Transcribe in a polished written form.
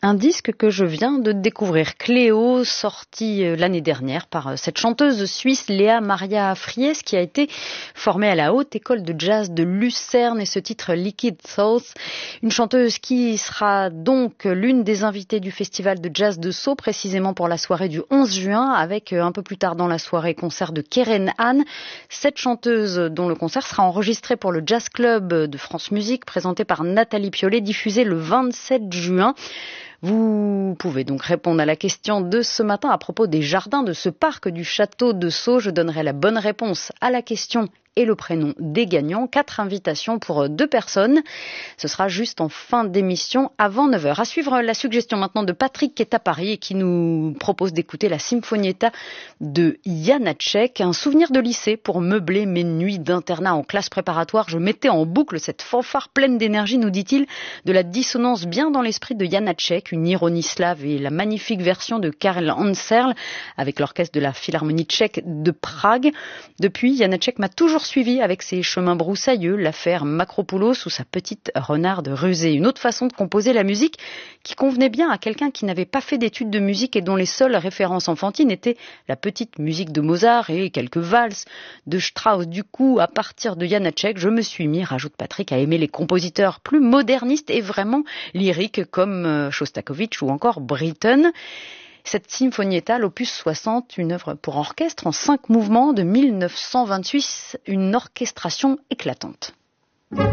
Un disque que je viens de découvrir, Cléo, sorti l'année dernière par cette chanteuse suisse Léa Maria Fries, qui a été formée à la Haute École de Jazz de Lucerne, et ce titre Liquid Thoughts, une chanteuse qui sera donc l'une des invitées du festival de jazz de Sceaux, précisément pour la soirée du 11 juin, avec un peu plus tard dans la soirée concert de Keren Han. Cette chanteuse dont le concert sera enregistré pour le Jazz Club de France Musique, présenté par Nathalie Piolet, diffusé le 27 juin. Vous pouvez donc répondre à la question de ce matin à propos des jardins de ce parc du château de Sceaux. Je donnerai la bonne réponse à la question et le prénom des gagnants. 4 invitations pour 2 personnes. Ce sera juste en fin d'émission avant 9h. À suivre la suggestion maintenant de Patrick qui est à Paris et qui nous propose d'écouter la Sinfonietta de Janáček. Un souvenir de lycée pour meubler mes nuits d'internat en classe préparatoire. Je mettais en boucle cette fanfare pleine d'énergie, nous dit-il, de la dissonance bien dans l'esprit de Janáček, une ironie slave et la magnifique version de Karel Anserl avec l'orchestre de la Philharmonie tchèque de Prague. Depuis, Janáček m'a toujours suivi avec ses chemins broussailleux, l'affaire Macropoulos ou sa petite renarde rusée. Une autre façon de composer la musique qui convenait bien à quelqu'un qui n'avait pas fait d'études de musique et dont les seules références enfantines étaient la petite musique de Mozart et quelques valses de Strauss. Du coup, à partir de Janáček, je me suis mis, rajoute Patrick, à aimer les compositeurs plus modernistes et vraiment lyriques comme Shostakovich ou encore Britten. Cette Sinfonietta, l'opus 60, une œuvre pour orchestre en 5 mouvements de 1928, une orchestration éclatante.